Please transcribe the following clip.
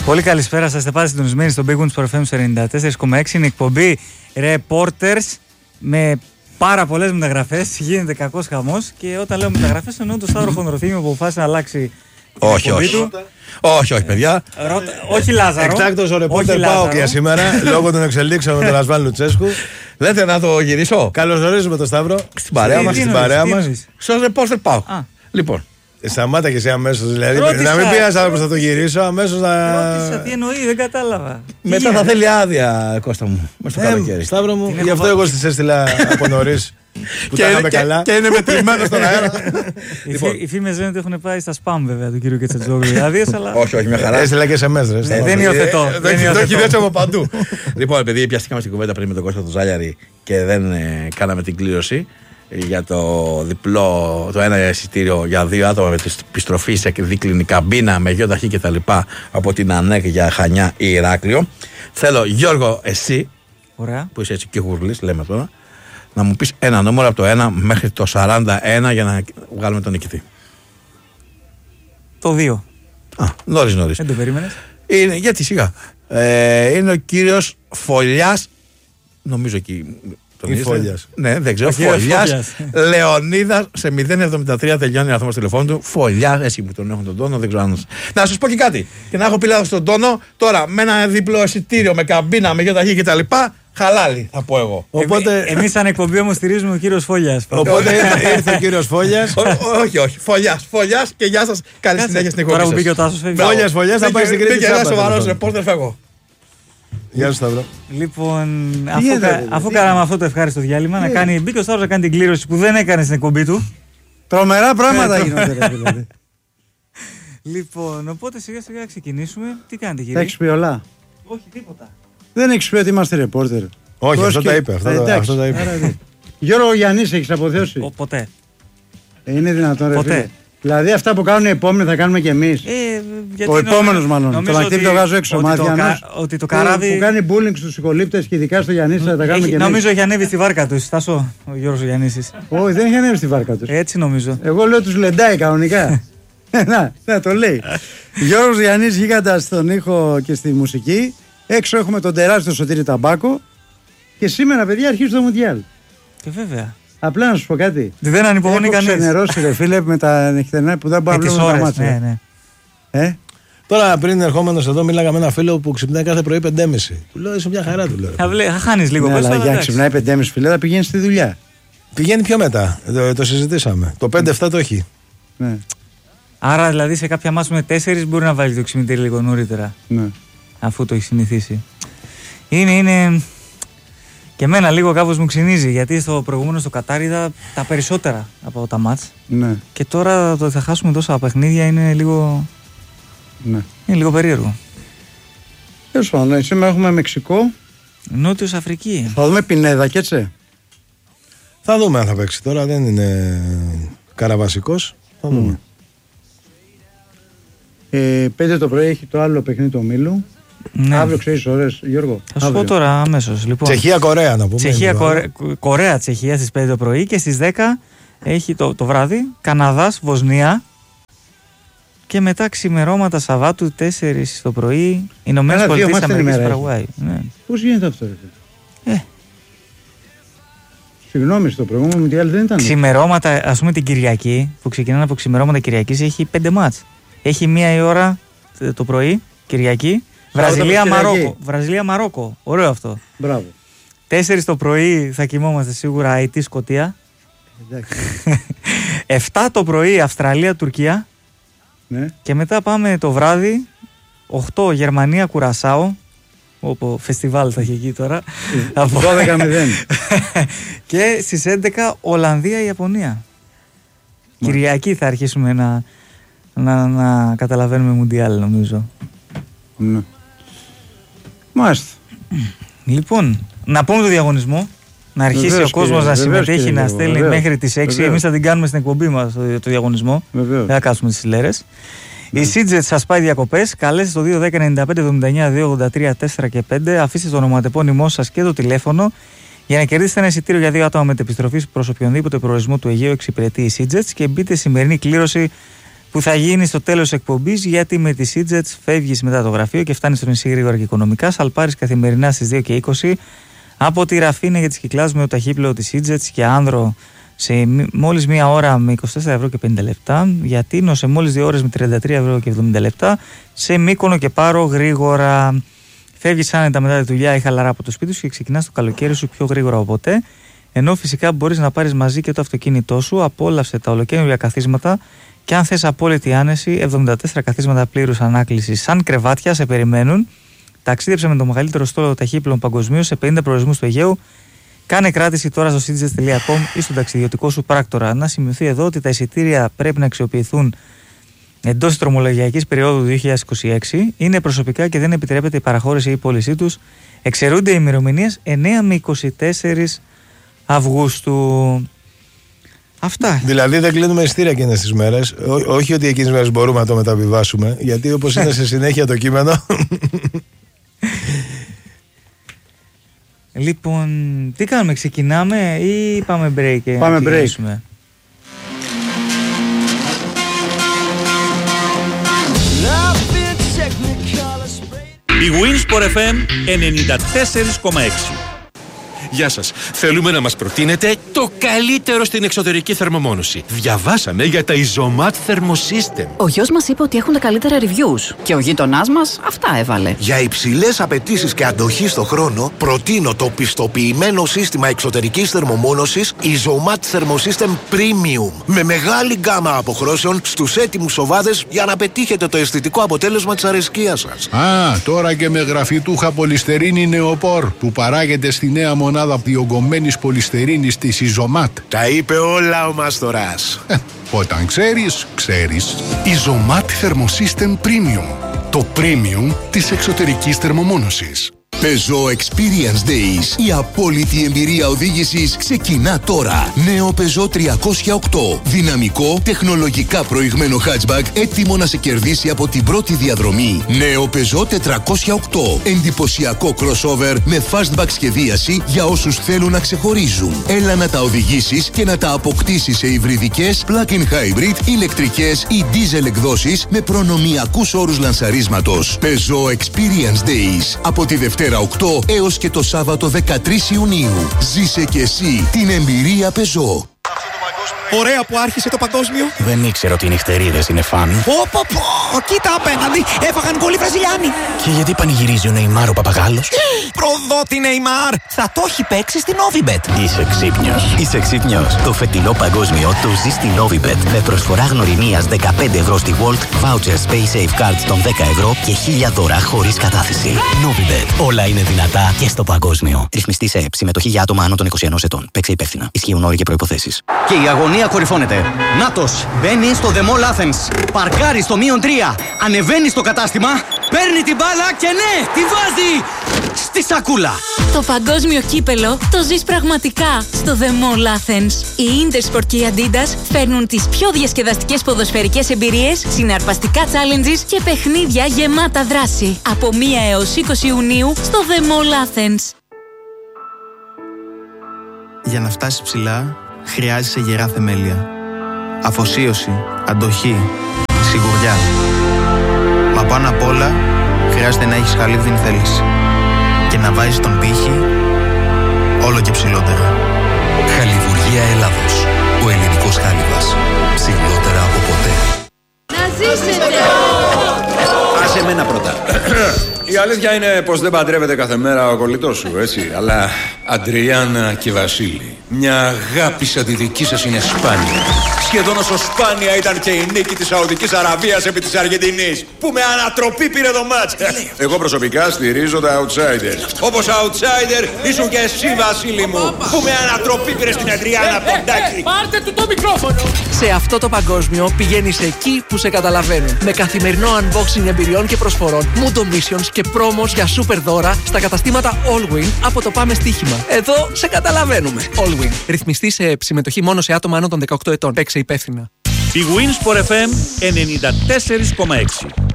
Πολύ καλησπέρα σας. Είστε πάντα συντονισμένοι στο Big Wings FM 94,6. Είναι εκπομπή Reporters με πάρα πολλές μεταγραφές. Γίνεται κακός χαμός. Και όταν λέω μεταγραφές, εννοώ το Σταύρο Χονδροθύμιο που αποφάσισε να αλλάξει. Όχι, παιδιά. Όχι Λάζαρο. Εκτάκτος ο ρεπόρτερ πάω και σήμερα λόγω των εξελίξεων με τον Ασβάν Λουτσέσκου. Λέτε να το γυρίσω. Καλωσορίζουμε τον Σταύρο στην παρέα μας. Στο ρεπόρτερ πάω. Λοιπόν. Σταμάτα και εσύ αμέσως. Δηλαδή, να μην πει ένας άνθρωπος θα το γυρίσω, αμέσως να. Ρώτησα τι εννοεί, δεν κατάλαβα. Μετά θα θέλει άδεια, Κώστα μου. Μέσα στο καλοκαίρι. Σταύρο μου, γι' αυτό εγώ στις έστειλα από νωρίς. Που τα είχαμε καλά. Και είναι μετρημένο στον αέρα. Οι φήμες λένε ότι έχουν πάει στα spam βέβαια του κύριου Κετσετζόγλου. Άδειες, αλλά. Όχι, μια χαρά. Έστειλα και σε μέστρες. Δεν υιοθετώ. Το έχει δέσει από παντού. Λοιπόν, επειδή πιαστήκαμε στην κουβέντα πριν με τον Κώστα του Ζάλιαρη και δεν κάναμε την κλήρωση για το διπλό, το ένα εισιτήριο για 2 άτομα με την επιστροφή σε δίκλινη καμπίνα με γιο ταχύ και τα λοιπά από την ΑΝΕΚ για Χανιά ή Ηράκλειο. Θέλω, Γιώργο, εσύ, ωραία, που είσαι έτσι και γουρλής, λέμε τώρα, να μου πεις ένα νούμερο από το 1 μέχρι το 41 για να βγάλουμε τον νικητή. Το 2. Νωρίς. Δεν το περίμενες. Γιατί σιγά. Είναι ο κύριος Φωλιάς, νομίζω εκεί. Φωλιάς. Ναι, δεν ξέρω. Φωλιάς. Λεωνίδας σε 073 τελειώνει ο αριθμός του τηλεφώνου του. Φωλιάς, εσύ που τον έχουν τον τόνο, δεν ξέρω αν. Να σας πω και κάτι. Και να έχω πει λάθος στον τόνο, τώρα με ένα διπλό εισιτήριο, με καμπίνα, με γιοταχή κτλ. Χαλάλι, θα πω εγώ. Οπότε. Εμείς σαν εκπομπή όμως στηρίζουμε ο κύριος Φωλιάς. Οπότε ήρθε ο κύριος Φωλιάς. Όχι. Φωλιάς και γεια σας. Καλή συνέχεια στην εκπομπή. Τώρα που μπήκε ο Τάσος φεύγει. Φωλιάς θα πάει στην Κρήτη. Και ένα σοβαρός ρεπόρτερ φεύγω. Γεια σου Σταύρο. Λοιπόν, αφού κάναμε αυτό το ευχάριστο διάλειμμα, να κάνει. Μπήκε ο Σταύρος να κάνει την κλήρωση που δεν έκανε στην εκπομπή του. Τρομερά πράγματα γίνονται δηλαδή. Λοιπόν, οπότε σιγά σιγά ξεκινήσουμε. Τι κάνετε κύριε? Τα έχεις πει όλα? Όχι, τίποτα. Δεν έχεις πει ότι είμαστε ρεπόρτερ? Όχι, αυτό τα είπε. Αυτό τα είπε. Γιώργο Γιαννής έχεις αποθέωσει? Ποτέ. Είναι δυνατόν ρε Ποτέ. φίλε? Δηλαδή αυτά που κάνουν οι επόμενοι θα κάνουμε κι εμείς. Ο επόμενος μάλλον. Το λακτήρι το βγάζω έξω. Ότι το καράβι. Που κάνει bullying στους οικολήπτες και ειδικά στο Γιαννής θα τα κάνουμε κι εμείς. Νομίζω έχει ανέβει στη βάρκα του. Στάσο, ο Γιώργος Γιαννίσης. Όχι, δεν έχει ανέβει στη βάρκα του. Έτσι νομίζω. Εγώ λέω τους λεντάει κανονικά. Να το λέει. Γιώργος Γιαννής, γίγαντας στον ήχο και στη μουσική. Έξω έχουμε τον τεράστιο Σωτήρη Ταμπάκο. Και σήμερα, παιδιά, αρχίζει το Μουντιάλ. Και βέβαια. Απλά να σου πω κάτι. Δεν ανυπομονεί κανείς. Έχω ξενερώσει ρε φίλε με τα νυχτερινά που δεν μπορώ να βλέπω τα μάτια. Ναι. Τώρα πριν ερχόμενος εδώ μίλαγα με ένα φίλο που ξυπνάει κάθε πρωί 5:30. Του λέω είσαι μια χαρά του λέω. Θα χάνεις λίγο πες. Αλλά για ξυπνάει 5:30 φίλε θα πηγαίνει στη δουλειά. Πηγαίνει πιο μετά. Το συζητήσαμε. Το 5-7 το έχει. Ναι. Άρα δηλαδή σε κάποια μάτς με 4 μπορεί να βάλει το ξυπνητήρι λίγο νωρίτερα. Ναι. Αφού το έχει συνηθίσει. Είναι. Και εμένα λίγο κάπως μου ξυνίζει γιατί στο προηγούμενο στο Κατάρ είδα τα περισσότερα από τα μάτς. Ναι. Και τώρα το θα χάσουμε τόσα παιχνίδια είναι λίγο. Ναι. Είναι λίγο περίεργο. Τέλος πάντων, σήμερα έχουμε Μεξικό. Νότιος Αφρική. Θα δούμε Πινέδα και έτσι. Θα δούμε αν θα παίξει τώρα, δεν είναι καραβασικός. Θα δούμε. 5 το πρωί έχει το άλλο παιχνίδι του ομίλου. Ναι. Αύριο ξέρεις ώρες, Γιώργο? Θα σου πω τώρα αμέσως. Λοιπόν, Τσεχία-Κορέα να πούμε. Κορέα-Τσεχία στις 5 το πρωί και στις 10 έχει το βράδυ Καναδάς-Βοσνία και μετά ξημερώματα Σαββάτου 4 το πρωί Ηνωμένες Πολιτείες Αμερικής Παραγουάη. Ναι. Πώς γίνεται αυτό ρε φίλε? Συγγνώμη, στο προηγούμενο Μουντιάλ δεν ήταν. Ξημερώματα, ας πούμε την Κυριακή που ξεκινάνε από ξημερώματα Κυριακής έχει 5 μάτς. Έχει 1 η ώρα το πρωί Κυριακή. Βραζιλία-Μαρόκο. Ωραίο αυτό. Μπράβο. 4 το πρωί θα κοιμόμαστε σίγουρα Αιτή-Σκωτία. 7 το πρωί Αυστραλία-Τουρκία. Ναι. Και μετά πάμε το βράδυ 8 Γερμανία-Κουρασάο. Όπου φεστιβάλ θα έχει εκεί τώρα. 12-0. Και στις 11 Ολλανδία-Ιαπωνία. Κυριακή θα αρχίσουμε να καταλαβαίνουμε Μουντιάλ νομίζω. Ναι. Μάλιστα. Λοιπόν, να πούμε το διαγωνισμό. Να αρχίσει βεβαίως, ο κόσμος να συμμετέχει, να στέλνει μέχρι τις 6. Εμείς θα την κάνουμε στην εκπομπή μας το διαγωνισμό. Βεβαίως. Δεν θα κάτσουμε στις λέρες. Η Σίτζετ σας πάει διακοπές. Καλέστε στο 2-10-95-79-283-4 και 5. Αφήστε το ονοματεπώνυμό σας και το τηλέφωνο για να κερδίσετε ένα εισιτήριο για 2 άτομα μετεπιστροφής προς οποιονδήποτε προορισμό του Αιγαίου εξυπηρετεί η Σίτζετ και μπείτε στη σημερινή κλήρωση που θα γίνει στο τέλος της εκπομπής, γιατί με τη EasyJet φεύγεις μετά το γραφείο και φτάνεις στο νησί γρήγορα και οικονομικά. Σαλπάρεις καθημερινά στις 2 και 20 από τη Ραφίνα για τις Κυκλάς με το ταχύπλοο της EasyJet και Άνδρο σε μόλις 1 ώρα με 24 ευρώ και 50 λεπτά. Για Τίνο σε μόλις 2 ώρες με 33 ευρώ και 70 λεπτά. Σε Μύκονο και Πάρο γρήγορα. Φεύγεις άνετα μετά τη δουλειά ή χαλαρά από το σπίτι σου και ξεκινάς το καλοκαίρι σου πιο γρήγορα από ποτέ. Ενώ φυσικά μπορείς να πάρεις μαζί και το αυτοκίνητό σου. Απόλαυσε τα ολοκαίνουργια καθίσματα και αν θες απόλυτη άνεση, 74 καθίσματα πλήρους ανάκλησης σαν κρεβάτια σε περιμένουν. Ταξίδεψε με το μεγαλύτερο στόλο ταχύπλων παγκοσμίως σε 50 προορισμούς του Αιγαίου. Κάνε κράτηση τώρα στο citizen.com ή στον ταξιδιωτικό σου πράκτορα. Να σημειωθεί εδώ ότι τα εισιτήρια πρέπει να αξιοποιηθούν εντός της δρομολογιακής περίοδου 2026. Είναι προσωπικά και δεν επιτρέπεται η παραχώρηση ή η πώλησή τους. Εξαιρούνται οι ημερομηνίες 9 με 24 Αυγούστου. Αυτά. Δηλαδή δεν κλείνουμε εισιτήρια εκείνες τις μέρες. Όχι ότι εκείνες τις μέρες μπορούμε να το μεταβιβάσουμε, γιατί όπως είναι σε συνέχεια το κείμενο. Λοιπόν, τι κάνουμε, ξεκινάμε ή πάμε break? Πάμε break. Η Winsport FM 94,6. Γεια σας. Θέλουμε να μας προτείνετε το καλύτερο στην εξωτερική θερμομόνωση. Διαβάσαμε για τα Isomat Thermosystem. Ο γιος μας είπε ότι έχουν τα καλύτερα reviews και ο γείτονάς μας αυτά έβαλε. Για υψηλές απαιτήσεις και αντοχή στο χρόνο, προτείνω το πιστοποιημένο σύστημα εξωτερικής θερμομόνωσης Isomat Thermosystem Premium. Με μεγάλη γκάμα αποχρώσεων στους έτοιμους οβάδες για να πετύχετε το αισθητικό αποτέλεσμα της αρεσκίας σας. Τώρα και με γραφιτούχα πολυστερίνη νεοπόρ που παράγεται στη νέα μονάδα διογκωμένης πολυστερίνης της Isomat. Τα είπε όλα ο Μάστορας. Όταν ξέρεις, ξέρεις. Isomat Thermosystem Premium. Το premium της εξωτερικής θερμομόνωσης. Peugeot Experience Days. Η απόλυτη εμπειρία οδήγησης ξεκινά τώρα. Νέο Peugeot 308. Δυναμικό, τεχνολογικά προηγμένο hatchback, έτοιμο να σε κερδίσει από την πρώτη διαδρομή. Νέο Peugeot 408. Εντυπωσιακό crossover με fastback σχεδίαση για όσους θέλουν να ξεχωρίζουν. Έλα να τα οδηγήσεις και να τα αποκτήσεις σε υβριδικές, plug-in hybrid, ηλεκτρικές ή diesel εκδόσεις με προνομιακούς όρους λανσαρίσματος. Peugeot Experience Days. Από τη Δευτέρα 8 έως και το Σάββατο 13 Ιουνίου. Ζήσε και εσύ την εμπειρία Peugeot. Ωραία που άρχισε το παγκόσμιο. Δεν ήξερα ότι οι νυχτερίδες είναι φαν. Κοίτα απέναντι, έφαγαν γκολ οι Βραζιλιάνοι. Και γιατί πανηγυρίζει ο Νεϊμάρ ο παπαγάλος? Προδότη Νεϊμάρ, θα το έχει παίξει στην Novibet. Είσαι ξύπνιος. Είσαι ξύπνιος. Το φετινό παγκόσμιο το ζει στην Novibet. Με προσφορά γνωριμίας 15 ευρώ στη Volt, vouchers Pay Safe Cards των 10 ευρώ και 1000 δώρα χωρίς κατάθεση. Novibet. Όλα είναι δυνατά και στο παγκόσμιο. Ρυθμιστή σε ΕΠ. Συμμετοχή για άτομα άνω των 21 ετών. Παίξε υπεύθυνα. Ισχύουν όροι και προϋποθέσεις. Και η αγωνία κορυφώνεται. Νάτος μπαίνει στο The Mall Athens. Παρκάρει στο -3. Ανεβαίνει στο κατάστημα. Παίρνει την μπάλα και ναι, τη βάζει στη σακούλα. Το παγκόσμιο κύπελο το ζεις πραγματικά στο The Mall Athens. Η Intersport και η Adidas φέρνουν τις πιο διασκεδαστικές ποδοσφαιρικές εμπειρίες, συναρπαστικά challenges και παιχνίδια γεμάτα δράση. Από 1 έως 20 Ιουνίου στο The Mall Athens. Για να φτάσεις ψηλά, χρειάζεσαι γερά θεμέλια. Αφοσίωση, αντοχή, σιγουριά. Μα πάνω απ' όλα, χρειάζεται να έχεις χαλίβδιν θέληση. Και να βάζεις τον πύχη όλο και ψηλότερα. Χαλιβουργία Ελλάδος. Ο ελληνικός χάλιβας. Ψηλότερα από ποτέ. Να ζήσετε! Άσε εμένα πρώτα. Η αλήθεια είναι πως δεν παντρεύεται κάθε μέρα ο κολλητός σου, έτσι. Αλλά Αντριάννα και Βασίλη, μια αγάπη σαν τη δική σας είναι σπάνια. Σχεδόν όσο σπάνια ήταν και η νίκη της Σαουδικής Αραβίας επί της Αργεντινής, που με ανατροπή πήρε το μάτς. Εγώ προσωπικά στηρίζω τα outsiders. Όπως outsider ήσουν και εσύ, Βασίλη μου, που με ανατροπή πήρε στην Αντριάννα Ποντάκη. Πάρτε του το μικρόφωνο! Σε αυτό το παγκόσμιο πηγαίνεις εκεί που σε καταλαβαίνουν. Με καθημερινό unboxing εμπειριών και προσφορών, Mundo Missions και promos για super δώρα στα καταστήματα Allwin από το Πάμε Στοίχημα. Εδώ σε καταλαβαίνουμε. Allwin. Ρυθμιστή σε συμμετοχή μόνο σε άτομα άνω των 18 ετών. Παίξε υπεύθυνα. Η Winsport FM 94,6.